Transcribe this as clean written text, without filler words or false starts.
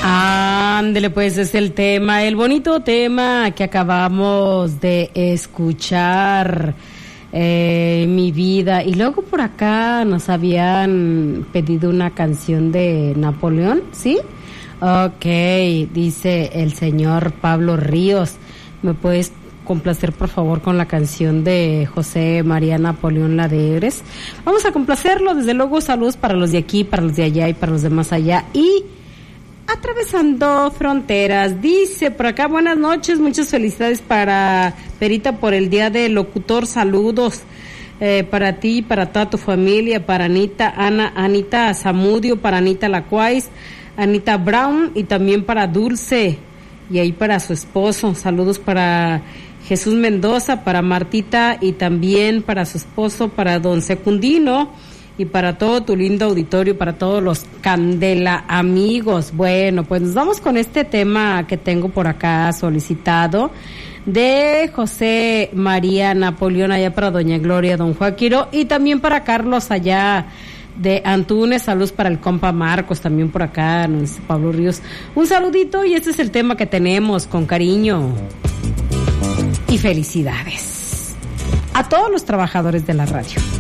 Ándele, pues es el tema, el bonito tema que acabamos de escuchar, Mi Vida. Y luego por acá nos habían pedido una canción de Napoleón, ¿sí? Ok, dice el señor Pablo Ríos, ¿me puedes complacer por favor con la canción de José María Napoleón, la de Eres? Vamos a complacerlo, desde luego. Saludos para los de aquí, para los de allá y para los de más allá. Y atravesando fronteras, dice por acá: buenas noches, muchas felicidades para Perita por el día del locutor, saludos para ti, para toda tu familia, para Anita, Anita Zamudio, para Anita Lacuais, Anita Brown, y también para Dulce, y ahí para su esposo. Saludos para Jesús Mendoza, para Martita, y también para su esposo, para don Secundino, y para todo tu lindo auditorio, para todos los Candela amigos. Bueno, pues nos vamos con este tema que tengo por acá solicitado, de José María Napoleón, allá para doña Gloria, don Joaquiro, y también para Carlos allá de Antunes. Saludos para el compa Marcos, también por acá, no sé, Pablo Ríos. Un saludito, y este es el tema que tenemos con cariño y felicidades a todos los trabajadores de la radio.